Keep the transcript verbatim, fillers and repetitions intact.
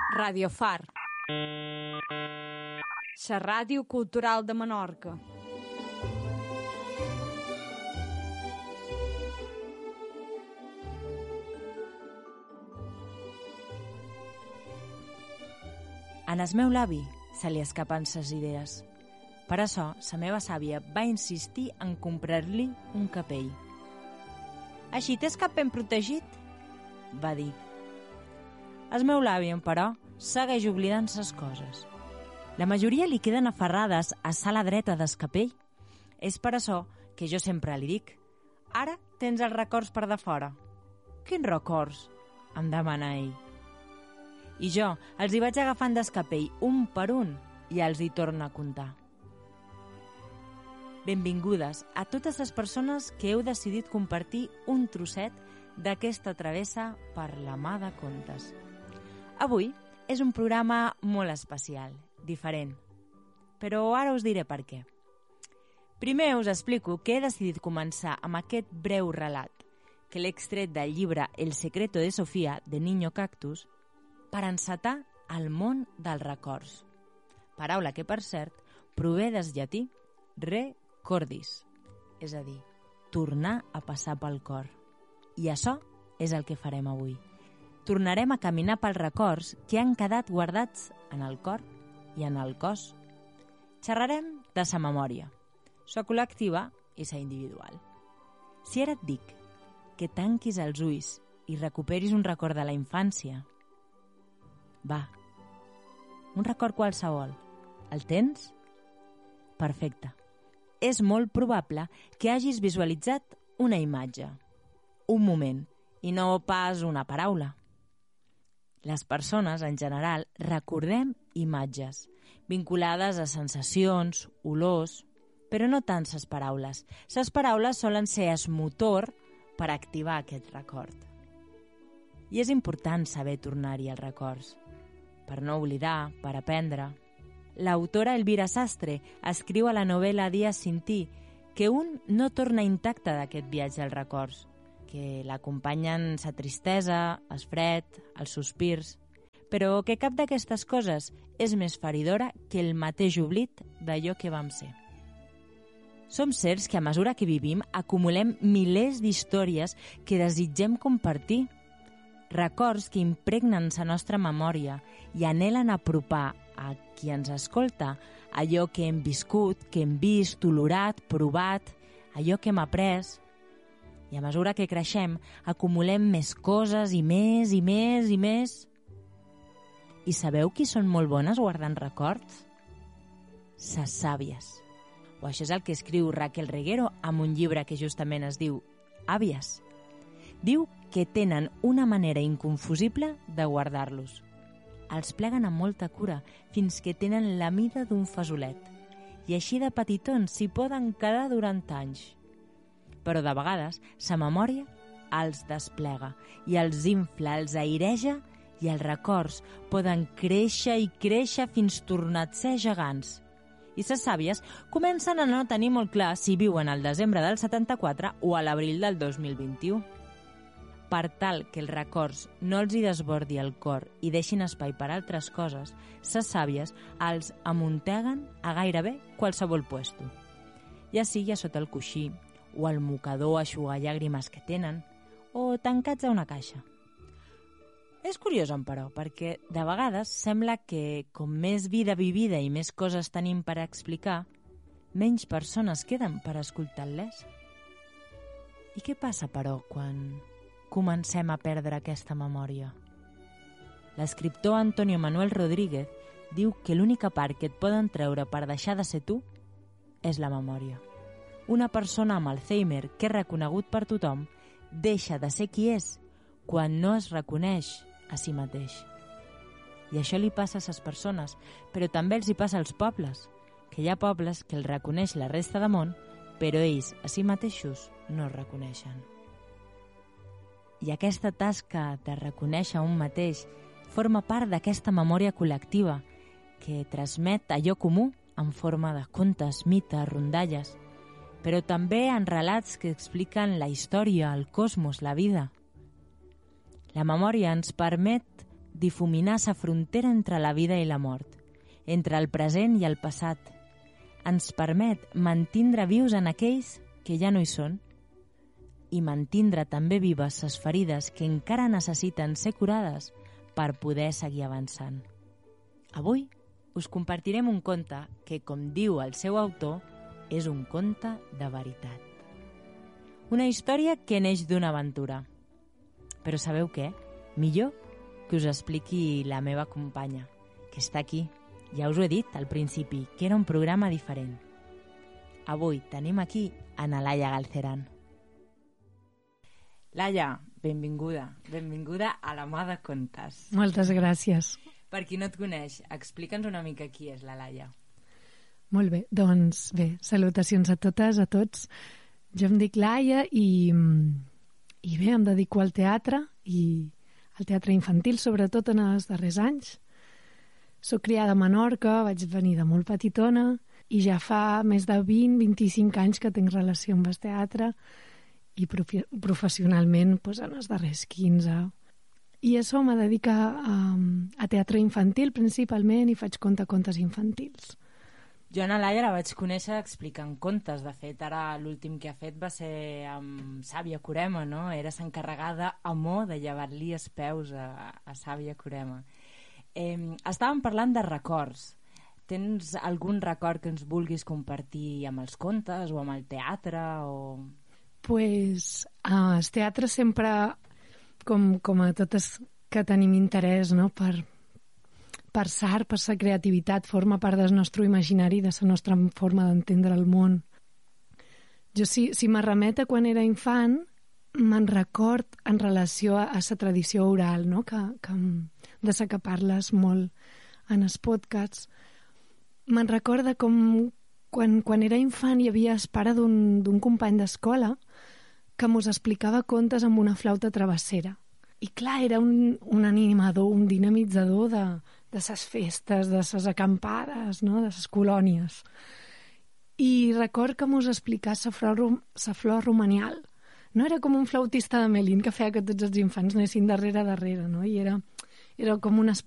Radio Far, la ràdio cultural de Menorca. En el meu l'avi se li escapen ses idees. Per això, la meva sàvia va insistir en comprar-li un capell. «Així tens cap ben protegit?» va dir. El meu l'avi, però, segueix oblidant ses coses. La majoria li queden aferrades a sala dreta del capell. És per això que jo sempre li dic: «Ara tens els records per de fora». «Quins records?», em demana ell. I jo els hi vaig agafant del capell un per un i els hi torno a contar. Benvingudes a totes les persones que heu decidit compartir un trosset d'aquesta travessa per la mà de contes. Avui és un programa molt especial, diferent, però ara us diré per què. Primer us explico que he decidit començar amb aquest breu relat, que l'he extret del llibre El secreto de Sofía, de Niño Cactus, per encetar el món dels records. Paraula que, per cert, prové del llatí recordis, és a dir, tornar a passar pel cor. I això és el que farem avui. Tornarem a caminar pels records que han quedat guardats en el cor i en el cos. Xerrarem de sa memòria, sa col·lectiva i sa individual. Si ara et dic que tanquis els ulls i recuperis un record de la infància, va, un record qualsevol, el tens? Perfecte. És molt probable que hagis visualitzat una imatge, un moment, i no pas una paraula. Les persones, en general, recordem imatges, vinculades a sensacions, olors, però no tant ses paraules. Ses paraules solen ser el motor per activar aquest record. I és important saber tornar-hi als records, per no oblidar, per aprendre. L'autora Elvira Sastre escriu a la novel·la Días sin ti que un no torna intacte d'aquest viatge als records, que l'acompanyen sa tristesa, el fred, els sospirs, però que cap d'aquestes coses és més feridora que el mateix oblit d'allò que vam ser. Som certs que a mesura que vivim acumulem milers d'històries que desitgem compartir, records que impregnen la nostra memòria i anhelen apropar a qui ens escolta allò que hem viscut, que hem vist, olorat, provat, allò que hem après. I a mesura que creixem, acumulem més coses i més i més i més. I sabeu qui són molt bones guardant records? Ses sàvies. O això és el que escriu Raquel Reguero amb un llibre que justament es diu Àvies. Diu que tenen una manera inconfusible de guardar-los. Els pleguen amb molta cura fins que tenen la mida d'un fasolet i així de petitons s'hi poden quedar durant anys. Però de vegades sa memòria els desplega i els infla, els aireja i els records poden créixer i créixer fins tornar a ser gegants. I ses sàvies comencen a no tenir molt clar si viuen al desembre del setanta-quatre o a l'abril del dos mil vint-i-u. Per tal que els records no els hi desbordi el cor i deixin espai per altres coses, ses sàvies els amunteguen a gairebé qualsevol puesto. Ja sigui a sota el coixí, o al mocador a eixugar llàgrimes que tenen, o tancats a una caixa. És curiós, però, perquè de vegades sembla que com més vida vivida i més coses tenim per explicar, menys persones queden per escoltar-les. I què passa, però, quan comencem a perdre aquesta memòria? L'escriptor Antonio Manuel Rodríguez diu que l'única part que et poden treure per deixar de ser tu és la memòria. Una persona amb Alzheimer que és reconegut per tothom deixa de ser qui és quan no es reconeix a si mateix. I això li passa a les persones, però també els hi passa als pobles, que hi ha pobles que el reconeix la resta de món, però ells a si mateixos no es reconeixen. I aquesta tasca de reconèixer un mateix forma part d'aquesta memòria col·lectiva que transmet allò comú en forma de contes, mites, rondalles, però també en relats que expliquen la història, el cosmos, la vida. La memòria ens permet difuminar la frontera entre la vida i la mort, entre el present i el passat. Ens permet mantindre vius en aquells que ja no hi són i mantindre també vives les ferides que encara necessiten ser curades per poder seguir avançant. Avui us compartirem un conte que, com diu el seu autor, és un conte de veritat. Una història que neix d'una aventura. Però sabeu què? Millor que us expliqui la meva companya, que està aquí. Ja us ho he dit al principi, que era un programa diferent. Avui tenim aquí a na Laia Galceran. Laia, benvinguda. Benvinguda a la mà de contes. Moltes gràcies. Per qui no et coneix, explica'ns una mica qui és la Laia. Molt bé, doncs bé, salutacions a totes, a tots. Jo em dic Laia i, i bé, em dedico al teatre i al teatre infantil, sobretot en els darrers anys. Soc criada a Menorca, vaig venir de molt petitona i ja fa més de vint a vint-i-cinc anys que tinc relació amb el teatre i profi- professionalment doncs, en els darrers quinze. I això me dedica a, a teatre infantil principalment i faig contar contes infantils. Jo a na Laia la vaig conèixer explicant contes. De fet, ara l'últim que ha fet va ser amb Sàvia Corema, no? Era s'encarregada amor de llevar-li els peus a, a Sàvia Corema. Eh, estàvem parlant de records. Tens algun record que ens vulguis compartir amb els contes o amb el teatre? O... Pues, eh, el teatre sempre, com, com a totes que tenim interès, no? per, per l'art, per la creativitat, forma part del nostre imaginari, de la nostra forma d'entendre el món. Jo, si, si m'arremeta quan era infant, me'n record en relació a la tradició oral, no? que, que, de la que parles molt en els podcasts. Me'n recorda com quan, quan era infant hi havia el pare d'un company d'escola que mos explicava contes amb una flauta travessera. I clar, era un, un animador, un dinamitzador de, de ses festes, de ses acampades, no? De ses colònies. I record que mos explicava sa flor, sa flor romanial. No era com un flautista de Melín que feia que tots els infants anessin darrere darrere, no? I era, era com un